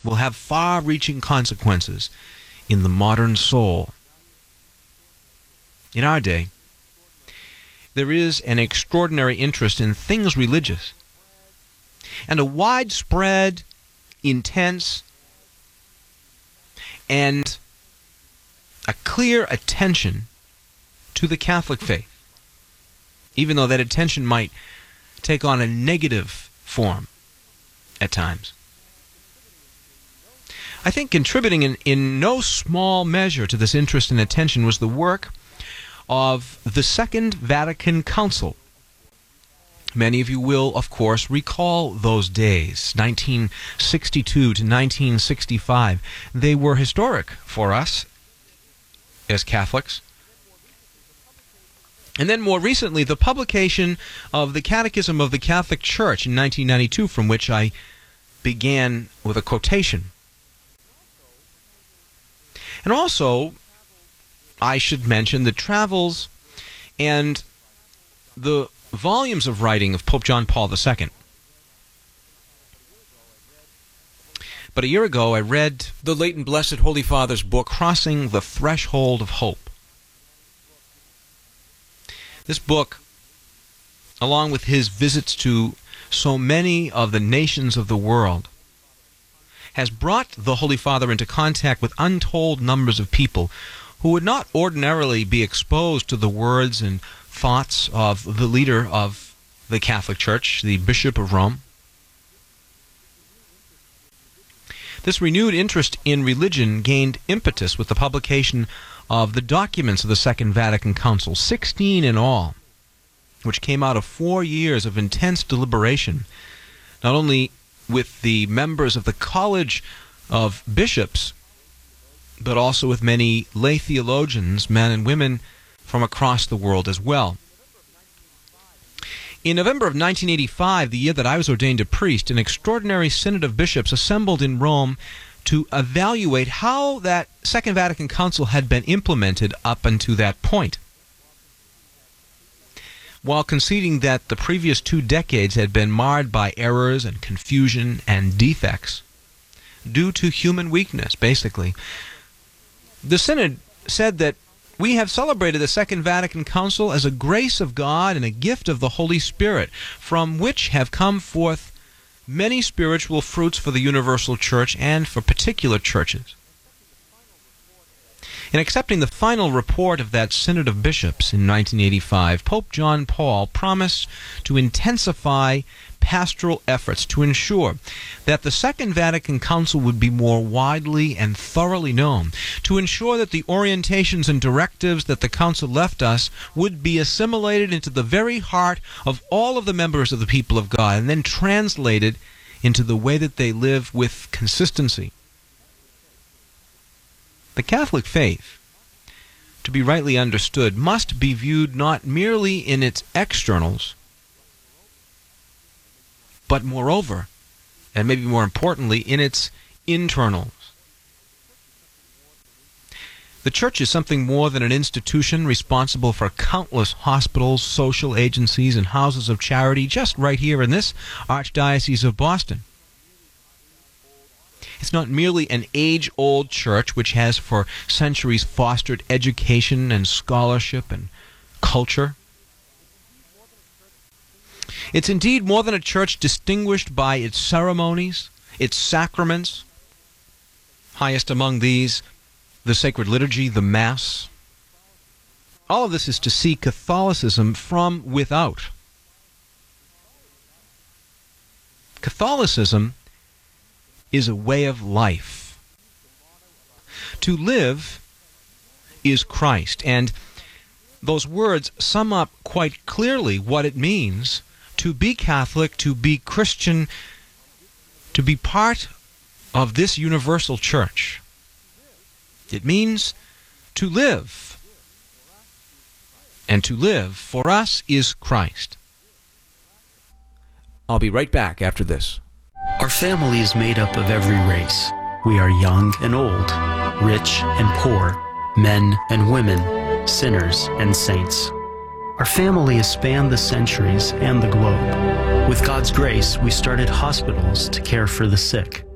will have far-reaching consequences in the modern soul. In our day, there is an extraordinary interest in things religious, and a widespread, intense, and a clear attention to the Catholic faith, even though that attention might take on a negative form at times. I think contributing in no small measure to this interest and attention was the work of the Second Vatican Council. Many of you will, of course, recall those days, 1962 to 1965. They were historic for us as Catholics. And then more recently, the publication of the Catechism of the Catholic Church in 1992, from which I began with a quotation. And also, I should mention the travels and the volumes of writing of Pope John Paul II. But a year ago, I read the late and blessed Holy Father's book, Crossing the Threshold of Hope. This book, along with his visits to so many of the nations of the world, has brought the Holy Father into contact with untold numbers of people who would not ordinarily be exposed to the words and thoughts of the leader of the Catholic Church, the Bishop of Rome. This renewed interest in religion gained impetus with the publication of the documents of the Second Vatican Council, 16 in all, which came out of 4 years of intense deliberation, not only with the members of the College of Bishops, but also with many lay theologians, men and women from across the world as well. In November of 1985, the year that I was ordained a priest, an extraordinary synod of bishops assembled in Rome to evaluate how that Second Vatican Council had been implemented up until that point. While conceding that the previous 2 decades had been marred by errors and confusion and defects, due to human weakness, basically, the Synod said that we have celebrated the Second Vatican Council as a grace of God and a gift of the Holy Spirit, from which have come forth many spiritual fruits for the universal church and for particular churches. In accepting the final report of that Synod of Bishops in 1985, Pope John Paul promised to intensify pastoral efforts to ensure that the Second Vatican Council would be more widely and thoroughly known, to ensure that the orientations and directives that the Council left us would be assimilated into the very heart of all of the members of the people of God, and then translated into the way that they live with consistency. The Catholic faith, to be rightly understood, must be viewed not merely in its externals, but moreover, and maybe more importantly, in its internals. The Church is something more than an institution responsible for countless hospitals, social agencies, and houses of charity just right here in this Archdiocese of Boston. It's not merely an age-old church which has for centuries fostered education and scholarship and culture. It's indeed more than a church distinguished by its ceremonies, its sacraments, highest among these, the sacred liturgy, the Mass. All of this is to see Catholicism from without. Catholicism is a way of life. To live is Christ, and those words sum up quite clearly what it means to be Catholic, to be Christian, to be part of this universal church. It means to live, and to live for us is Christ. I'll be right back after this. Our family is made up of every race. We are young and old, rich and poor, men and women, sinners and saints. Our family has spanned the centuries and the globe. With God's grace, we started hospitals to care for the sick.